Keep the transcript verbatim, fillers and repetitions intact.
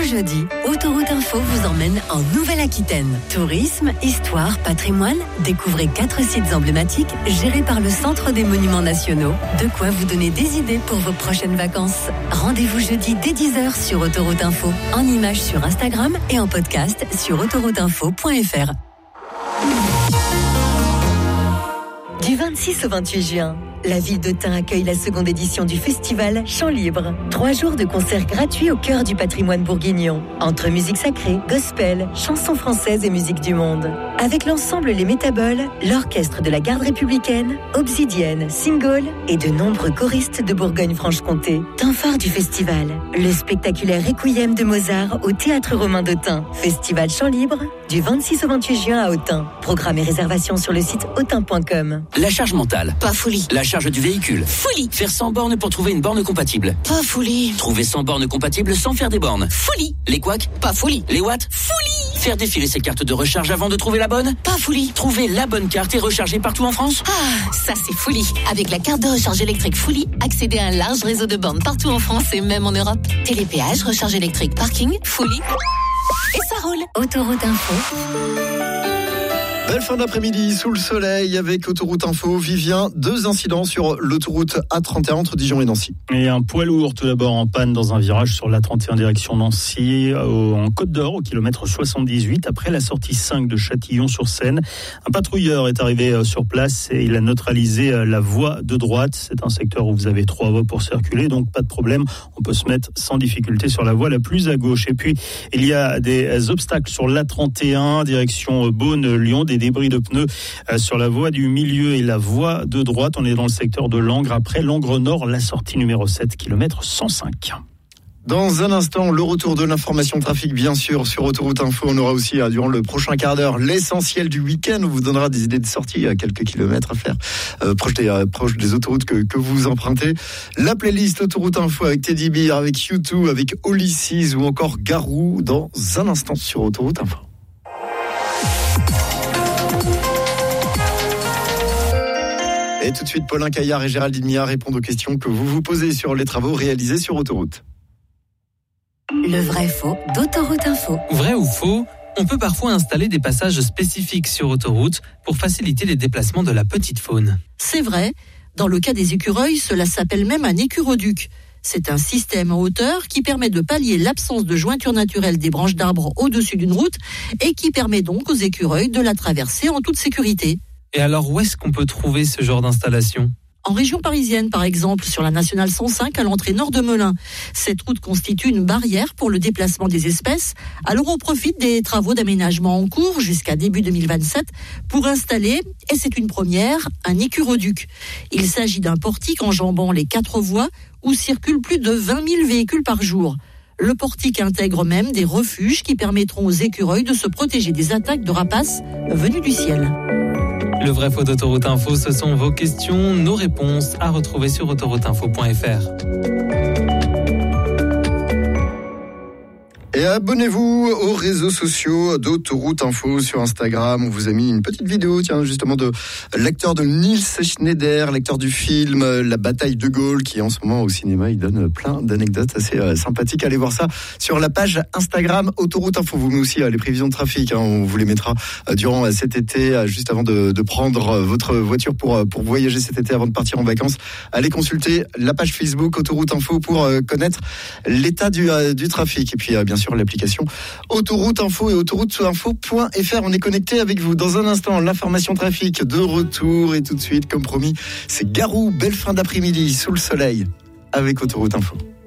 Ce jeudi, Autoroute Info vous emmène en Nouvelle-Aquitaine. Tourisme, histoire, patrimoine, découvrez quatre sites emblématiques gérés par le Centre des Monuments Nationaux. De quoi vous donner des idées pour vos prochaines vacances. Rendez-vous jeudi dès dix heures sur Autoroute Info, en images sur Instagram et en podcast sur autoroute info point f r. Du vingt-six au vingt-huit juin, la ville d'Autun accueille la seconde édition du festival Chant Libre. Trois jours de concerts gratuits au cœur du patrimoine bourguignon. Entre musique sacrée, gospel, chansons françaises et musique du monde. Avec l'ensemble Les Métaboles, l'orchestre de la garde républicaine, Obsidienne, Single et de nombreux choristes de Bourgogne-Franche-Comté. Temps fort du festival, le spectaculaire Requiem de Mozart au Théâtre Romain d'Autun. Festival Chant Libre, du vingt-six au vingt-huit juin à Autun. Programme et réservation sur le site autun point com. La charge mentale. Pas folie. La charge du véhicule. Folie. Faire cent bornes pour trouver une borne compatible. Pas folie. Trouver cent bornes compatibles sans faire des bornes. Folie. Les couacs. Pas folie. Les watts. Folie. Faire défiler ses cartes de recharge avant de trouver la bonne. Pas folie. Trouver la bonne carte et recharger partout en France. Ah, ça c'est folie. Avec la carte de recharge électrique Folie, accédez à un large réseau de bornes partout en France et même en Europe. Télépéage, recharge électrique, parking, Folie. Et ça roule. Autoroute Info. Belle fin d'après-midi sous le soleil avec Autoroute Info. Vivien, deux incidents sur l'autoroute A trente et un entre Dijon et Nancy. Et un poids lourd tout d'abord en panne dans un virage sur l'A trente et un direction Nancy, en Côte d'Or au kilomètre soixante-dix-huit après la sortie cinq de Châtillon-sur-Seine. Un patrouilleur est arrivé sur place et il a neutralisé la voie de droite. C'est un secteur où vous avez trois voies pour circuler, donc pas de problème. On peut se mettre sans difficulté sur la voie la plus à gauche. Et puis il y a des obstacles sur l'A trente et un direction Beaune-Lyon, des débris de pneus sur la voie du milieu et la voie de droite. On est dans le secteur de Langres. Après Langres Nord, la sortie numéro sept, kilomètre cent cinq. Dans un instant, le retour de l'information trafic, bien sûr, sur Autoroute Info. On aura aussi, durant le prochain quart d'heure, l'essentiel du week-end. On vous donnera des idées de sortie à quelques kilomètres à faire, euh, proche, des, euh, proche des autoroutes que, que vous empruntez. La playlist Autoroute Info avec Teddy Bear, avec U deux, avec Olysses ou encore Garou dans un instant sur Autoroute Info. Et tout de suite, Paulin Caillard et Géraldine Mia répondent aux questions que vous vous posez sur les travaux réalisés sur autoroute. Le vrai faux d'Autoroute Info. Vrai ou faux, on peut parfois installer des passages spécifiques sur autoroute pour faciliter les déplacements de la petite faune. C'est vrai. Dans le cas des écureuils, cela s'appelle même un écuroduc. C'est un système en hauteur qui permet de pallier l'absence de jointure naturelle des branches d'arbres au-dessus d'une route et qui permet donc aux écureuils de la traverser en toute sécurité. Et alors, où est-ce qu'on peut trouver ce genre d'installation ? En région parisienne, par exemple, sur la nationale cent cinq à l'entrée nord de Melun. Cette route constitue une barrière pour le déplacement des espèces. Alors on profite des travaux d'aménagement en cours jusqu'à début deux mille vingt-sept pour installer, et c'est une première, un écuroduc. Il s'agit d'un portique enjambant les quatre voies où circulent plus de vingt mille véhicules par jour. Le portique intègre même des refuges qui permettront aux écureuils de se protéger des attaques de rapaces venues du ciel. Le vrai faux d'Autoroute Info, ce sont vos questions, nos réponses à retrouver sur autoroute info point f r. Et abonnez-vous aux réseaux sociaux d'Autoroute Info sur Instagram. On vous a mis une petite vidéo, tiens, justement, de l'acteur de Niels Schneider, l'acteur du film La Bataille de Gaulle, qui en ce moment au cinéma, il donne plein d'anecdotes assez euh, sympathiques. Allez voir ça sur la page Instagram Autoroute Info. Vous met aussi euh, les prévisions de trafic, hein, on vous les mettra euh, durant euh, cet été, euh, juste avant de, de prendre euh, votre voiture pour, euh, pour voyager cet été avant de partir en vacances. Allez consulter la page Facebook Autoroute Info pour euh, connaître l'état du, euh, du trafic. Et puis, euh, bien sûr, sur l'application Autoroute Info et autoroute info point f r. On est connecté avec vous. Dans un instant, l'information trafic de retour et tout de suite, comme promis, c'est Garou. Belle fin d'après-midi sous le soleil avec Autoroute Info.